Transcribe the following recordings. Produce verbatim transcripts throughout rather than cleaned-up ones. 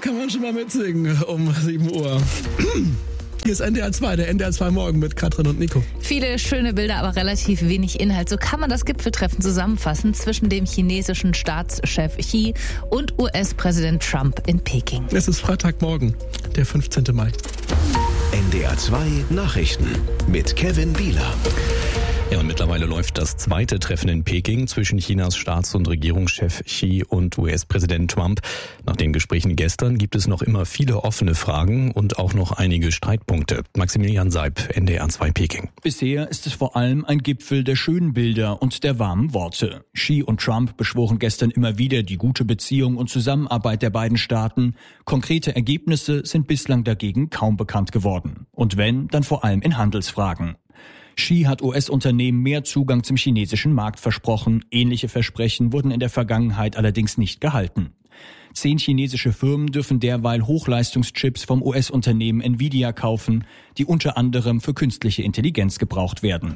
kann man schon mal mitsingen um sieben Uhr. Hier ist N D R zwei, der N D R zwei Morgen mit Katrin und Nico. Viele schöne Bilder, aber relativ wenig Inhalt. So kann man das Gipfeltreffen zusammenfassen zwischen dem chinesischen Staatschef Xi und U S-Präsident Trump in Peking. Es ist Freitagmorgen, der fünfzehnten Mai. N D R zwei Nachrichten mit Kevin Bieler. Ja, und mittlerweile läuft das zweite Treffen in Peking zwischen Chinas Staats- und Regierungschef Xi und U S-Präsident Trump. Nach den Gesprächen gestern gibt es noch immer viele offene Fragen und auch noch einige Streitpunkte. Maximilian Seib, N D R zwei Peking. Bisher ist es vor allem ein Gipfel der schönen Bilder und der warmen Worte. Xi und Trump beschworen gestern immer wieder die gute Beziehung und Zusammenarbeit der beiden Staaten. Konkrete Ergebnisse sind bislang dagegen kaum bekannt geworden. Und wenn, dann vor allem in Handelsfragen. Xi hat U S-Unternehmen mehr Zugang zum chinesischen Markt versprochen. Ähnliche Versprechen wurden in der Vergangenheit allerdings nicht gehalten. Zehn chinesische Firmen dürfen derweil Hochleistungschips vom U S-Unternehmen Nvidia kaufen, die unter anderem für künstliche Intelligenz gebraucht werden.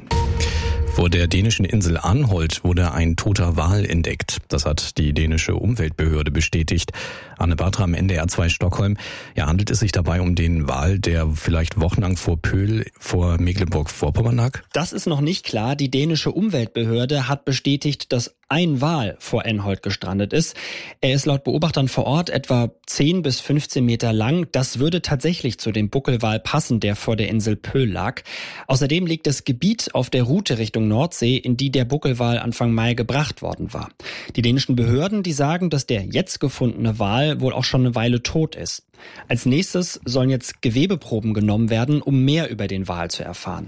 Vor der dänischen Insel Anholt wurde ein toter Wal entdeckt. Das hat die dänische Umweltbehörde bestätigt. Anne Bartram, N D R zwei Stockholm. Ja, handelt es sich dabei um den Wal, der vielleicht wochenlang vor Pöhl vor Mecklenburg-Vorpommern lag? Das ist noch nicht klar. Die dänische Umweltbehörde hat bestätigt, dass ein Wal vor Anholt gestrandet ist. Er ist laut Beobachtern vor Ort etwa zehn bis fünfzehn Meter lang. Das würde tatsächlich zu dem Buckelwal passen, der vor der Insel Pöhl lag. Außerdem liegt das Gebiet auf der Route Richtung Nordsee, in die der Buckelwal Anfang Mai gebracht worden war. Die dänischen Behörden, die sagen, dass der jetzt gefundene Wal wohl auch schon eine Weile tot ist. Als nächstes sollen jetzt Gewebeproben genommen werden, um mehr über den Wal zu erfahren.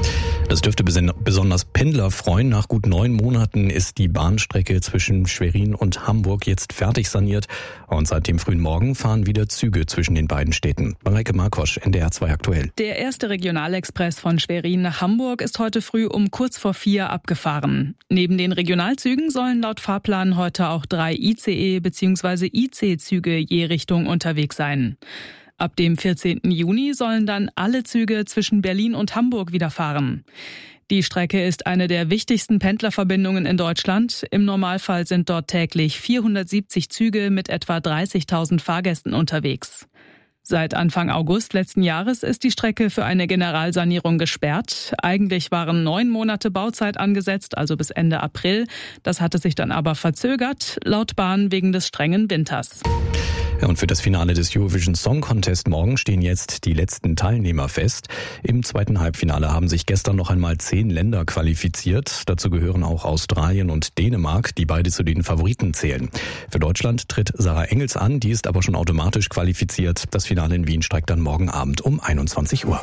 Das dürfte besonders Pendler freuen. Nach gut neun Monaten ist die Bahnstrecke zwischen Schwerin und Hamburg jetzt fertig saniert. Und seit dem frühen Morgen fahren wieder Züge zwischen den beiden Städten. Mareike Markosch, N D R zwei aktuell. Der erste Regionalexpress von Schwerin nach Hamburg ist heute früh um kurz vor vier abgefahren. Neben den Regionalzügen sollen laut Fahrplan heute auch drei I C E bzw. I C-Züge je Richtung unterwegs sein. Ab dem vierzehnten Juni sollen dann alle Züge zwischen Berlin und Hamburg wieder fahren. Die Strecke ist eine der wichtigsten Pendlerverbindungen in Deutschland. Im Normalfall sind dort täglich vierhundertsiebzig Züge mit etwa dreißigtausend Fahrgästen unterwegs. Seit Anfang August letzten Jahres ist die Strecke für eine Generalsanierung gesperrt. Eigentlich waren neun Monate Bauzeit angesetzt, also bis Ende April. Das hatte sich dann aber verzögert, laut Bahn wegen des strengen Winters. Ja, und für das Finale des Eurovision Song Contest morgen stehen jetzt die letzten Teilnehmer fest. Im zweiten Halbfinale haben sich gestern noch einmal zehn Länder qualifiziert. Dazu gehören auch Australien und Dänemark, die beide zu den Favoriten zählen. Für Deutschland tritt Sarah Engels an, die ist aber schon automatisch qualifiziert. Das Finale in Wien steigt dann morgen Abend um einundzwanzig Uhr.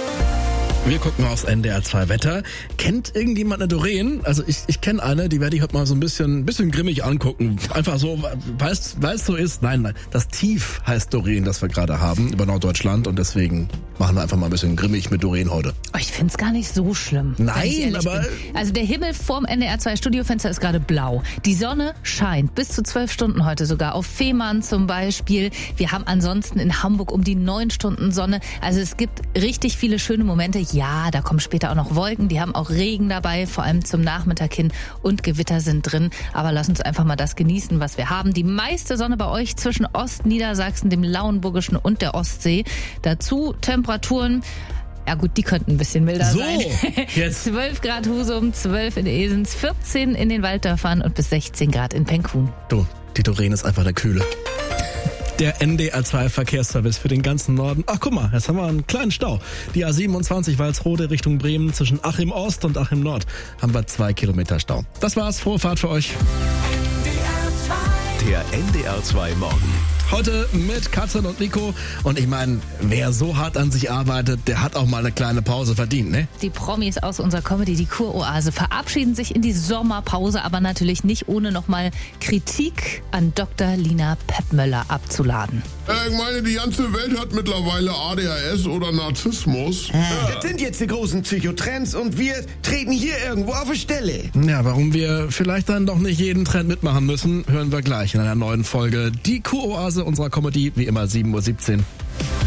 Wir gucken aufs N D R zwei Wetter. Kennt irgendjemand eine Doreen? Also ich, ich kenne eine, die werde ich heute mal so ein bisschen, bisschen grimmig angucken. Einfach so, weil es so ist. Nein, nein, das Tief heißt Doreen, das wir gerade haben über Norddeutschland. Und deswegen machen wir einfach mal ein bisschen grimmig mit Doreen heute. Oh, ich find's gar nicht so schlimm. Nein, aber... bin. Also der Himmel vorm N D R zwei Studiofenster ist gerade blau. Die Sonne scheint bis zu zwölf Stunden heute sogar. Auf Fehmarn zum Beispiel. Wir haben ansonsten in Hamburg um die neun Stunden Sonne. Also es gibt richtig viele schöne Momente. Ja, da kommen später auch noch Wolken, die haben auch Regen dabei, vor allem zum Nachmittag hin, und Gewitter sind drin. Aber lass uns einfach mal das genießen, was wir haben. Die meiste Sonne bei euch zwischen Ostniedersachsen, dem Lauenburgischen und der Ostsee. Dazu Temperaturen, ja gut, die könnten ein bisschen milder so, sein. Jetzt. zwölf Grad Husum, zwölf in Esens, vierzehn in den Walddörfern und bis sechzehn Grad in Penkhuhn. Du, die Doreen ist einfach eine Kühle. Der N D R zwei Verkehrsservice für den ganzen Norden. Ach, guck mal, jetzt haben wir einen kleinen Stau. Die A siebenundzwanzig Walsrode Richtung Bremen zwischen Achim Ost und Achim Nord haben wir zwei Kilometer Stau. Das war's, frohe Fahrt für euch. Der N D R zwei Morgen. Heute mit Katrin und Nico. Und ich meine, wer so hart an sich arbeitet, der hat auch mal eine kleine Pause verdient, ne? Die Promis aus unserer Comedy, die Kuroase, verabschieden sich in die Sommerpause, aber natürlich nicht ohne nochmal Kritik an Doktor Lina Peppmöller abzuladen. Äh, ich meine, die ganze Welt hat mittlerweile A D H S oder Narzissmus. Äh, das sind jetzt die großen Psychotrends und wir treten hier irgendwo auf die Stelle. Ja, warum wir vielleicht dann doch nicht jeden Trend mitmachen müssen, hören wir gleich in einer neuen Folge. Die Kuroase unserer Comedy, wie immer sieben Uhr siebzehn.